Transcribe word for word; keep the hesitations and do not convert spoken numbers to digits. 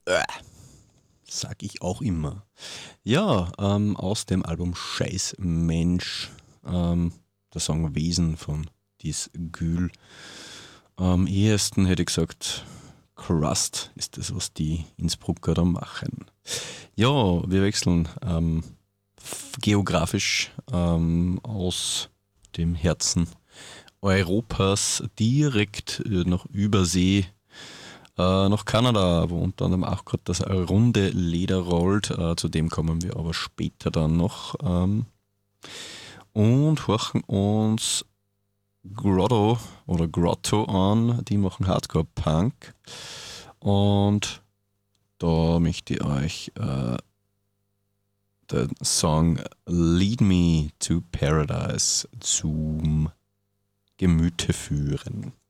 Äh, sag ich auch immer. Ja, ähm, aus dem Album Scheiß Mensch, ähm, der Song Wesen von Dies Gül. Am ehesten hätte ich gesagt, Crust ist das, was die Innsbrucker da machen. Ja, wir wechseln ähm, f- geografisch ähm, aus dem Herzen Europas direkt äh, nach Übersee äh, nach Kanada, wo unter anderem auch gerade das runde Leder rollt. Äh, zu dem kommen wir aber später dann noch. Ähm, und horchen uns Grotto oder Grotto an. Die machen Hardcore Punk. Und da möchte ich euch äh, den Song Lead Me to Paradise zum Gemüte führen.